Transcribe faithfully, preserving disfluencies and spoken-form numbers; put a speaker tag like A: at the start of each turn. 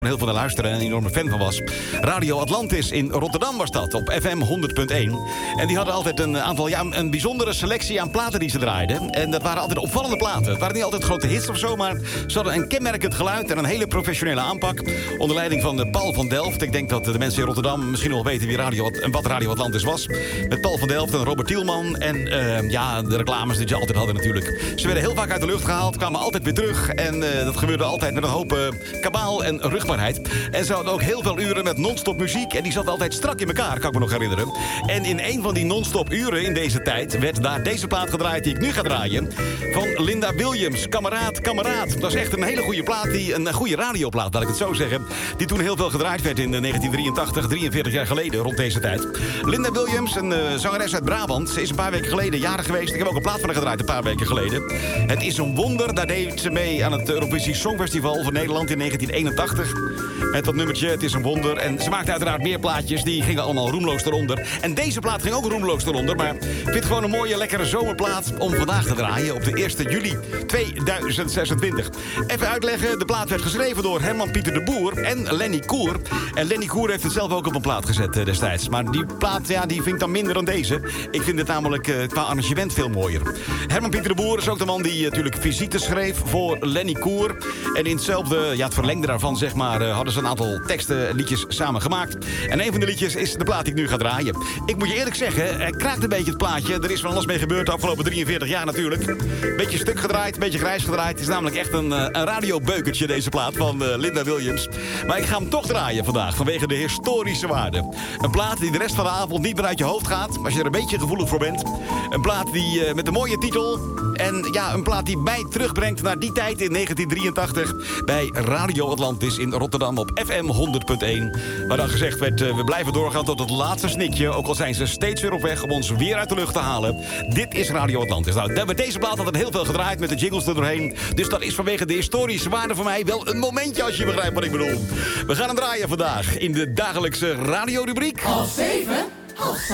A: heel veel naar luisteren en een enorme fan van was. Radio Atlantis in Rotterdam was dat, op F M honderd punt één. En die hadden altijd een aantal, ja, een bijzondere selectie aan platen die ze draaiden. En dat waren altijd opvallende platen. Het waren niet altijd grote hits of zo, maar ze hadden een kenmerkend geluid en een hele professionele aanpak. Onder leiding van Paul van Delft. Ik denk dat de mensen in Rotterdam misschien wel weten wie Radio, en wat Radio Atlantis was. Met Paul van Delft en Robert Tielman. En uh, ja, de reclames die ze altijd hadden natuurlijk. Ze werden heel vaak uit de lucht gehaald, kwamen altijd weer terug. En uh, dat gebeurde altijd met een hoop uh, kabaal en rugbaarheid. En ze hadden ook heel veel uren met non-stop muziek. En die zat altijd strak in elkaar, kan ik me nog herinneren. En in een van die non-stop uren in deze tijd werd daar deze plaat gedraaid die ik nu ga draaien. Van Linda Williams, Kameraad, Kameraad. Dat is echt een hele goede plaat, die, een goede radioplaat, laat ik het zo zeggen. Die toen heel veel gedraaid werd in negentien drieëntachtig, drieënveertig jaar geleden, rond deze tijd. Linda Williams, een uh, zangeres uit Brabant. Ze is een paar weken geleden jarig geweest. Ik heb ook een plaat van haar gedraaid een paar weken geleden. Het is een wonder, daar deed ze mee aan het Eurovisie Songfestival van Nederland in negentien eenentachtig. Met dat nummertje, Het is een wonder. En ze maakte uiteraard meer plaatjes, die gingen allemaal roemloos eronder. En deze plaat ging ook roemloos eronder. Maar ik vind het gewoon een mooie, lekkere zomerplaat om vandaag te draaien op de eerste juli tweeduizend zesentwintig. Even uitleggen, de plaat werd geschreven door Herman Pieter de Boer en Lenny Koer. En Lenny Koer heeft het zelf ook op een plaat gezet uh, destijds. Maar die plaat, ja, die vind ik dan minder dan deze. Ik vind het namelijk uh, qua arrangement veel mooier. Herman Pieter de Boer is ook de man die uh, natuurlijk visite schreef voor Lenny Koer. En in hetzelfde, ja, het verlengde daarvan, zeg maar, uh, hadden ze een aantal teksten, liedjes samen gemaakt. En een van de liedjes is de plaat die ik nu ga draaien. Ik moet je eerlijk zeggen, er kraakt een beetje het plaatje. Er is van alles mee gebeurd de afgelopen drieënveertig jaar natuurlijk. Beetje stuk gedraaid, beetje grijs gedraaid. Het is namelijk echt een, een radiobeukertje, deze plaat van uh, Linda Williams. Maar ik ga hem toch draaien vandaag, vanwege de historische waarde. Een plaat die de rest van de avond niet meer uit je hoofd gaat, als je er een beetje gevoelig voor bent. Een plaat die uh, met een mooie titel. En ja, een plaat die mij terugbrengt naar die tijd in negentien drieëntachtig... bij Radio Atlantis in Rotterdam op F M honderd punt één. Waar dan gezegd werd, uh, we blijven doorgaan tot het laatste snikje. Ook al zijn ze steeds weer op weg om ons weer uit de lucht te halen. Dit is Radio Atlantis. Nou, daar werd deze plaat altijd heel veel gedraaid met de jingles er doorheen. Dus dat is vanwege de historische waarde voor mij wel een momentje, als je begrijpt wat ik bedoel. We gaan hem draaien vandaag in de dagelijkse radiorubriek.
B: Half zeven, half